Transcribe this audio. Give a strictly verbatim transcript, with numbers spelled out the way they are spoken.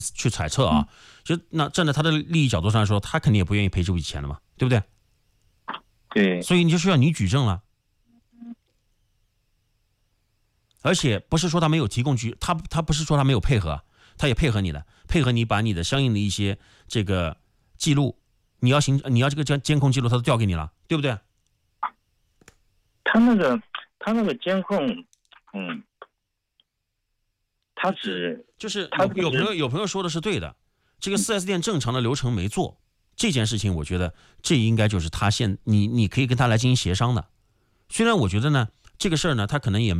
去揣测啊，就那站在他的利益角度上来说，他肯定也不愿意赔这笔钱的嘛，对不对？ 对， 所以你就需要你举证了。而且不是说他没有提供举，他他不是说他没有配合，他也配合你的，配合你把你的相应的一些这个记录，你要行，你要这个监监控记录，他都调给你了，对不对？ 他那个他那个监控，嗯，他只就是他有有朋友有朋友说的是对的，这个 四 S 店正常的流程没做，这件事情我觉得这应该就是他现你你可以跟他来进行协商的。虽然我觉得呢，这个事儿呢，他可能也没